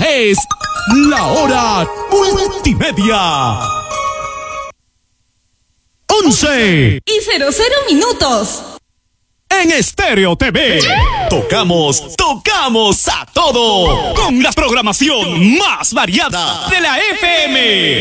es La Hora Multimedia. 11 y 00 minutos. En Estéreo TV. Tocamos a todo. Con la programación más variada de la FM.